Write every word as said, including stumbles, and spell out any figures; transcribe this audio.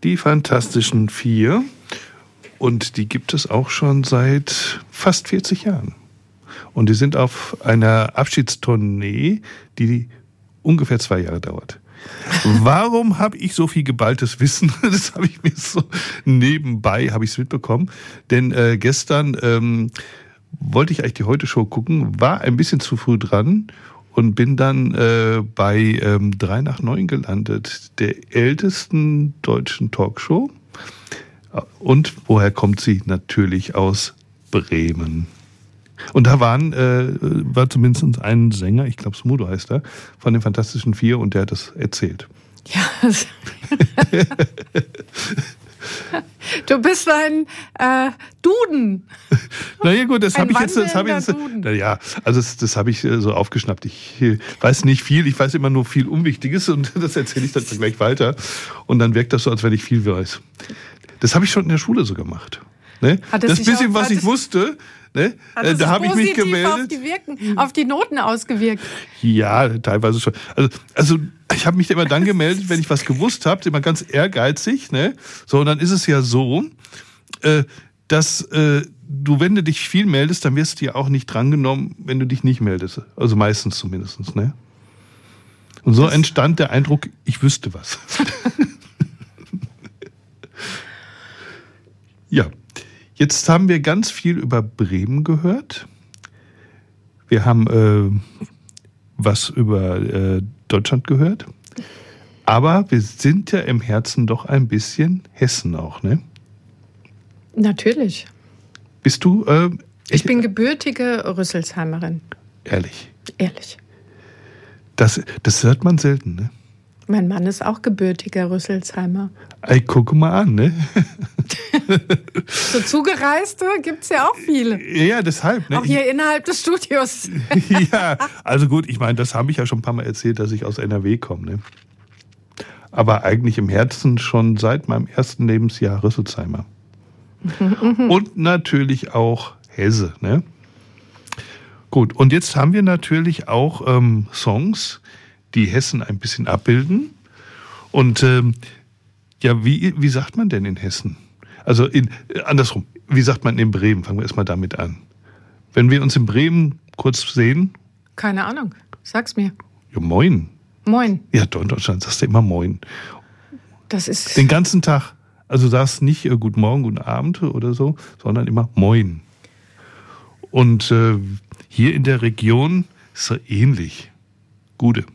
Die Fantastischen Vier. Und die gibt es auch schon seit fast vierzig Jahren. Und die sind auf einer Abschiedstournee, die ungefähr zwei Jahre dauert. Warum habe ich so viel geballtes Wissen? Das habe ich mir so nebenbei, habe ich es mitbekommen. Denn äh, gestern ähm, wollte ich eigentlich die Heute-Show gucken, war ein bisschen zu früh dran und bin dann äh, bei ähm, drei nach neun gelandet, der ältesten deutschen Talkshow. Und woher kommt sie? Natürlich aus Bremen. Und da waren, äh, war zumindest ein Sänger, ich glaube Smudo heißt er, von den Fantastischen Vier und der hat das erzählt. Ja. Du bist ein äh, Duden. Naja gut, das habe ich jetzt, das habe ich jetzt, Duden. naja, also das, das habe ich so aufgeschnappt. Ich weiß nicht viel, ich weiß immer nur viel Unwichtiges und das erzähle ich dann gleich weiter. Und dann wirkt das so, als wenn ich viel weiß. Das habe ich schon in der Schule so gemacht. Ne? Das bisschen, auch, was ich wusste, ne? Da habe ich mich gemeldet. Auf die, Wirken, auf die Noten ausgewirkt. Ja, teilweise schon. Also, also ich habe mich immer dann gemeldet, wenn ich was gewusst habe, immer ganz ehrgeizig. Ne? So, und dann ist es ja so, äh, dass äh, du, wenn du dich viel meldest, dann wirst du ja auch nicht drangenommen, wenn du dich nicht meldest. Also meistens zumindest. Ne? Und so das entstand der Eindruck, ich wüsste was. Ja. Jetzt haben wir ganz viel über Bremen gehört. Wir haben äh, was über äh, Deutschland gehört. Aber wir sind ja im Herzen doch ein bisschen Hessen auch, ne? Natürlich. Bist du? Äh, ich, ich bin gebürtige Rüsselsheimerin. Ehrlich? Ehrlich. Das, das hört man selten, ne? Mein Mann ist auch gebürtiger Rüsselsheimer. Ey, guck mal an, ne? So Zugereiste gibt es ja auch viele. Ja, deshalb. Ne? Auch hier innerhalb des Studios. Ja, also gut, ich meine, das habe ich ja schon ein paar Mal erzählt, dass ich aus N R W komme. Ne? Aber eigentlich im Herzen schon seit meinem ersten Lebensjahr Rüsselsheimer. Und natürlich auch Hesse. Ne? Gut, und jetzt haben wir natürlich auch ähm, Songs, die Hessen ein bisschen abbilden. Und ähm, ja, wie, wie sagt man denn in Hessen? Also in, andersrum, wie sagt man in Bremen? Fangen wir erstmal damit an. Wenn wir uns in Bremen kurz sehen. Keine Ahnung, sag's mir. Ja, moin. Moin. Ja, in Deutschland sagst du immer moin. Das ist... Den ganzen Tag. Also du sagst nicht äh, guten Morgen, guten Abend oder so, sondern immer moin. Und äh, hier in der Region ist es ähnlich. Gute.